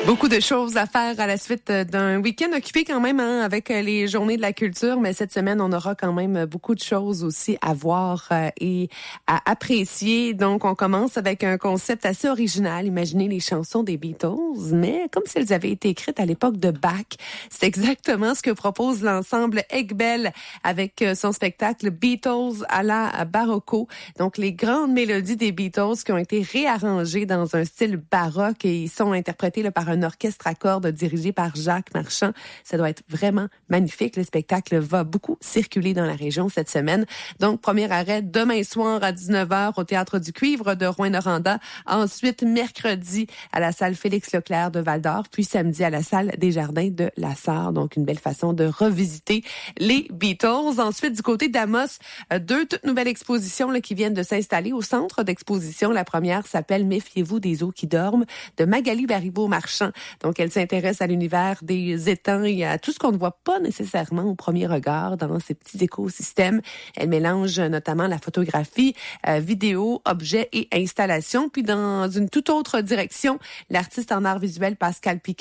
Beaucoup de choses à faire à la suite d'un week-end occupé quand même avec les journées de la culture, mais cette semaine, on aura quand même beaucoup de choses aussi à voir et à apprécier. Donc, on commence avec un concept assez original. Imaginez les chansons des Beatles, mais comme si elles avaient été écrites à l'époque de Bach. C'est exactement ce que propose l'ensemble Eggbell avec son spectacle Beatles à la Barocco. Donc, les grandes mélodies des Beatles qui ont été réarrangées dans un style baroque et ils sont interprétés là, par un orchestre à cordes dirigé par Jacques Marchand. Ça doit être vraiment magnifique. Le spectacle va beaucoup circuler dans la région cette semaine. Donc, premier arrêt demain soir à 19h au Théâtre du Cuivre de Rouyn-Noranda. Ensuite, mercredi à la salle Félix-Leclerc de Val-d'Or. Puis samedi à la salle des Jardins de La Sarre. Donc, une belle façon de revisiter les Beatles. Ensuite, du côté d'Amos, deux toutes nouvelles expositions là, qui viennent de s'installer au centre d'exposition. La première s'appelle « Méfiez-vous des eaux qui dorment » de Magali Baribeau-Marchand. Donc, elle s'intéresse à l'univers des étangs et à tout ce qu'on ne voit pas nécessairement au premier regard dans ces petits écosystèmes. Elle mélange notamment la photographie, vidéo, objets et installations. Puis, dans une toute autre direction, l'artiste en art visuel Pascal Piquet